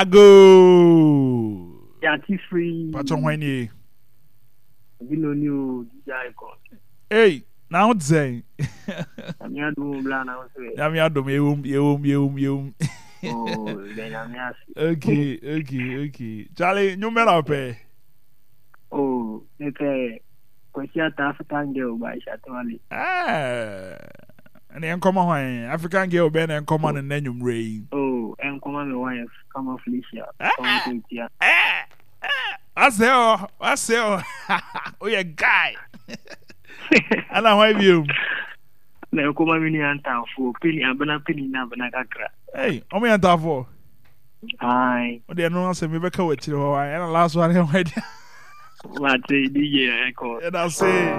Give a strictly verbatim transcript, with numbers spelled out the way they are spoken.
Ago. Yeah, tea free. But on when you. You know, new D J icon. Hey, now it's saying. I'm here doing blah now. I'm here doing you, you, you, you. Oh, then I'm here. Okay, okay, okay. Charlie, you may not pay. Oh, okay. Question African girl by Shatawali. Ah, and then come on, African girl, Ben, and come on, and then you rain. Oh, and come on, my wife, come on, Felicia. Ah, ah, I say, oh, I say, oh, oh, yeah, guy. And I want you. Na come on, mini and town for penny and banana penny na banana. Hey, I'm in town for. Aye. Oh, they don't say me back with you, and the last one, I'm ready. What D J icon. And I'll say.